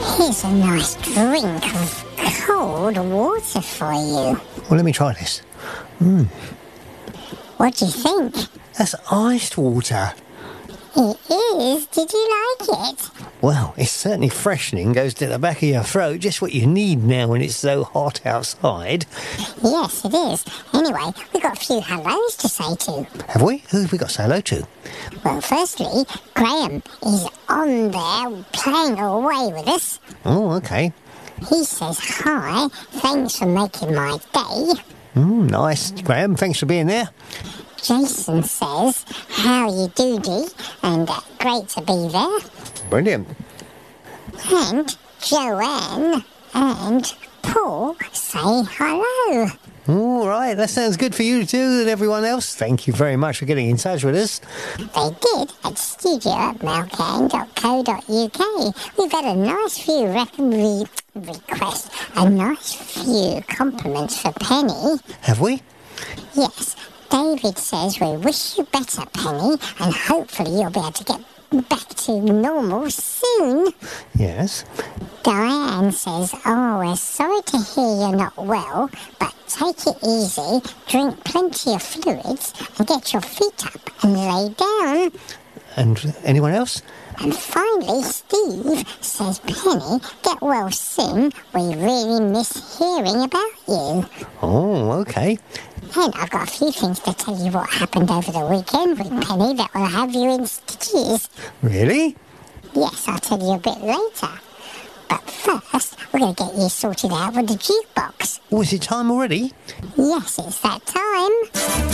Here's a nice drink of cold water for you. Well, let me try this. What do you think? That's iced water. It is. Did you like it? Well, it's certainly freshening, goes to the back of your throat, just what you need now when it's so hot outside. Yes, it is. Anyway, we've got a few hellos to say to. Have we? Who have we got to say hello to? Well, firstly, Graham is on there playing away with us. Oh, okay. He says, hi, thanks for making my day. Nice. Graham, thanks for being there. Jason says, how you do, and great to be there. Brilliant. And Joanne and Paul say hello. All right, that sounds good for you too and everyone else. Thank you very much for getting in touch with us. They did at studio@malcan.co.uk. We've had a nice few requests, a nice few compliments for Penny. Have we? Yes, David says we wish you better, Penny, and hopefully you'll be able to get back to normal soon. Yes. Diane says, oh, we're sorry to hear you're not well, but take it easy, drink plenty of fluids, and get your feet up and lay down. And anyone else? And finally, Steve says, Penny, get well soon. We really miss hearing about you. Oh, okay. And I've got a few things to tell you what happened over the weekend with Penny that will have you in stitches. Really? Yes, I'll tell you a bit later. But first, we're going to get you sorted out with the jukebox. Oh, is it time already? Yes, it's that time.